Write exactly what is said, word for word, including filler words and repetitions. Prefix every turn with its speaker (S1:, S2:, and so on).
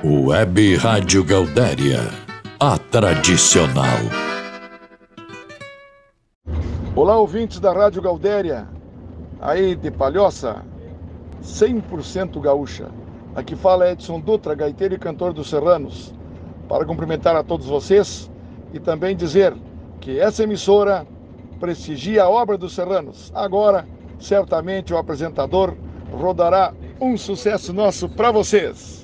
S1: Web Rádio Gaudéria, a tradicional.
S2: Olá, ouvintes da Rádio Gaudéria, aí de Palhoça, cem por cento gaúcha. Aqui fala Edson Dutra, gaiteiro e cantor dos Serranos, para cumprimentar a todos vocês e também dizer que essa emissora prestigia a obra dos Serranos. Agora, certamente o apresentador rodará um sucesso nosso para vocês.